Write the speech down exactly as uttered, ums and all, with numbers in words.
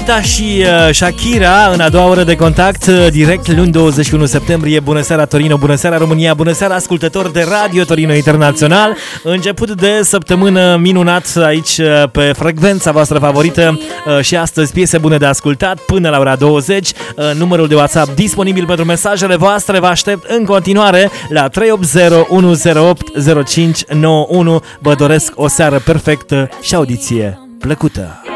Anita și Shakira în a doua oră de contact, direct luni douăzeci și unu septembrie. Bună seara Torino, bună seara România, bună seara ascultători de Radio Torino Internațional. Început de săptămână minunat aici pe frecvența voastră favorită și astăzi piese bune de ascultat până la ora douăzeci. Numărul de WhatsApp disponibil pentru mesajele voastre. Vă aștept în continuare la trei opt zero unu zero opt zero cinci nouă unu. Vă doresc o seară perfectă și audiție plăcută.